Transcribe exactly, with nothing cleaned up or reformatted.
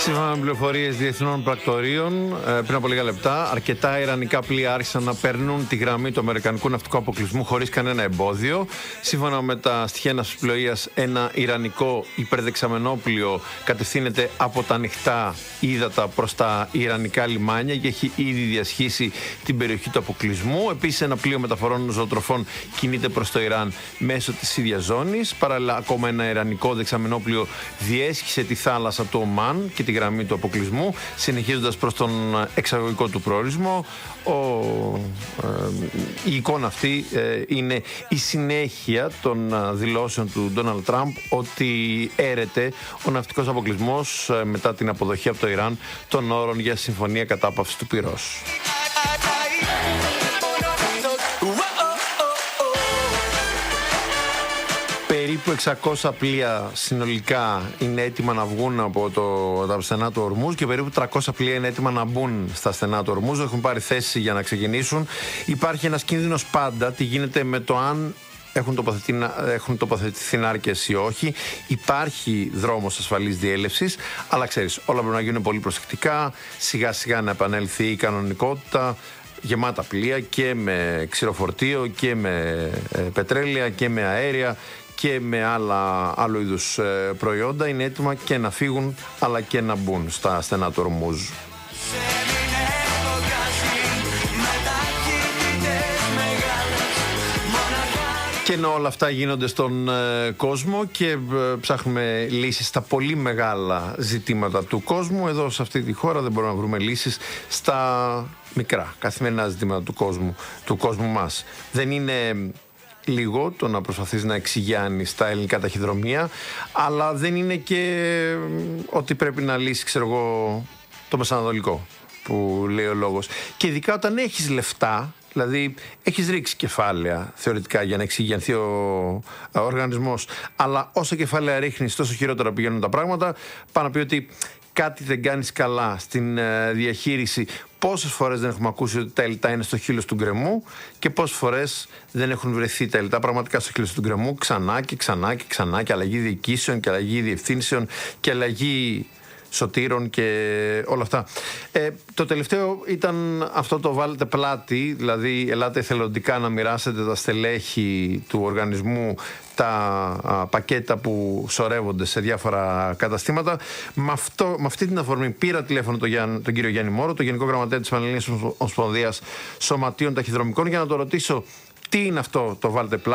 Σύμφωνα με πληροφορίες διεθνών πρακτορείων, πριν από λίγα λεπτά, αρκετά ιρανικά πλοία άρχισαν να περνούν τη γραμμή του αμερικανικού ναυτικού αποκλεισμού χωρίς κανένα εμπόδιο. Σύμφωνα με τα στοιχεία ναυσιπλοείας, ένα ιρανικό υπερδεξαμενόπλοιο κατευθύνεται από τα ανοιχτά ύδατα προς τα ιρανικά λιμάνια και έχει ήδη διασχίσει την περιοχή του αποκλεισμού. Επίσης, ένα πλοίο μεταφορών ζωοτροφών κινείται προς το Ιράν μέσω της ίδιας ζώνης. Παράλληλα, ακόμα ένα ιρανικό δεξαμενόπλοιο διέσχισε τη θάλασσα του Ομάν και τη γραμμή του αποκλεισμού, συνεχίζοντας προς τον εξαγωγικό του προορισμό. Ο, ε, η εικόνα αυτή ε, είναι η συνέχεια των δηλώσεων του Ντόναλντ Τραμπ ότι έρεται ο ναυτικός αποκλεισμός ε, μετά την αποδοχή από το Ιράν των όρων για συμφωνία κατάπαυσης του πυρός. Περίπου εξακόσια πλοία συνολικά είναι έτοιμα να βγουν από το, τα στενά του Ορμούζ και περίπου τριακόσια πλοία είναι έτοιμα να μπουν στα στενά του Ορμούζ. Έχουν πάρει θέση για να ξεκινήσουν. Υπάρχει ένας κίνδυνος πάντα. Τι γίνεται με το αν έχουν τοποθετηθεί, έχουν τοποθετηθεί νάρκες ή όχι. Υπάρχει δρόμος ασφαλής διέλευσης, αλλά ξέρεις, όλα πρέπει να γίνουν πολύ προσεκτικά. Σιγά σιγά να επανέλθει η κανονικότητα. Γεμάτα πλοία και με ξηροφορτίο και με ε, πετρέλαια και με αέρια και με άλλα άλλου είδους ε, προϊόντα. Είναι έτοιμα και να φύγουν αλλά και να μπουν στα στενά του Ορμούζ. Και ενώ όλα αυτά γίνονται στον ε, κόσμο και ε, ψάχνουμε λύσεις στα πολύ μεγάλα ζητήματα του κόσμου, εδώ σε αυτή τη χώρα δεν μπορούμε να βρούμε λύσεις στα μικρά καθημερινά ζητήματα του κόσμου, του κόσμου μας. Δεν είναι λίγο το να προσπαθείς να εξηγιάνεις τα ελληνικά ταχυδρομεία, αλλά δεν είναι και ότι πρέπει να λύσει, ξέρω εγώ, το μεσανατολικό που λέει ο λόγος. Και ειδικά όταν έχεις λεφτά, δηλαδή έχεις ρίξει κεφάλαια θεωρητικά για να εξηγιανθεί ο, ο οργανισμός, αλλά όσο κεφάλαια ρίχνεις τόσο χειρότερα πηγαίνουν τα πράγματα. Πάνω να πει ότι κάτι δεν κάνεις καλά στην ε, διαχείριση. Πόσες φορές δεν έχουμε ακούσει ότι τα ΕΛΤΑ είναι στο χείλος του γκρεμού και πόσες φορές δεν έχουν βρεθεί τα ΕΛΤΑ πραγματικά στο χείλος του γκρεμού ξανά και ξανά και ξανά, και αλλαγή διοικήσεων και αλλαγή διευθύνσεων και αλλαγή σωτήρων και όλα αυτά. Ε, το τελευταίο ήταν αυτό το βάλετε πλάτη, δηλαδή ελάτε εθελοντικά να μοιράσετε τα στελέχη του οργανισμού τα α, πακέτα που σωρεύονται σε διάφορα καταστήματα. Με, αυτό, με αυτή την αφορμή πήρα τηλέφωνο τον, Γιάν, τον κύριο Γιάννη Μόρο, τον Γενικό Γραμματέα της Πανελληνίας Ομοσπονδίας Σωματείων Ταχυδρομικών, για να το ρωτήσω τι είναι αυτό το βάλτε πλάτη.